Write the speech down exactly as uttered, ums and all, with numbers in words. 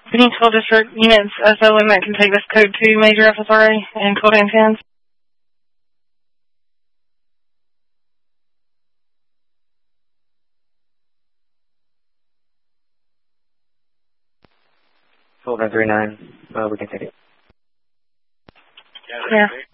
Any twelve district units S O N that can take this code to major F S R A and code and tens? twelve nine three nine, uh, we can take it. Yeah.